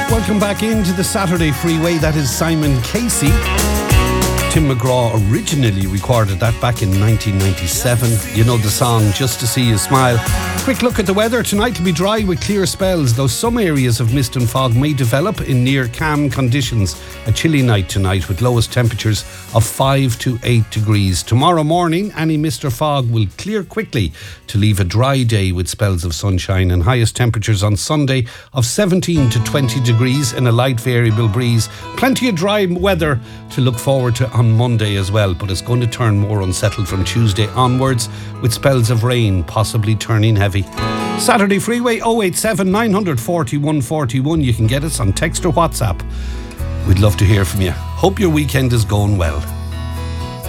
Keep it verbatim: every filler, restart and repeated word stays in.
Welcome back into the Saturday Freeway. That is Simon Casey. Tim McGraw originally recorded that back in nineteen ninety-seven. You know the song, Just to See You Smile. Quick look at the weather. Tonight will be dry with clear spells, though some areas of mist and fog may develop in near calm conditions. A chilly night tonight with lowest temperatures of five to eight degrees. Tomorrow morning, any mist or fog will clear quickly to leave a dry day with spells of sunshine, and highest temperatures on Sunday of seventeen to twenty degrees in a light variable breeze. Plenty of dry weather to look forward to on Monday as well, but it's going to turn more unsettled from Tuesday onwards with spells of rain possibly turning heavy. Saturday Freeway oh eight seven, nine four one, one four one. You can get us on text or WhatsApp. We'd love to hear from you. Hope your weekend is going well.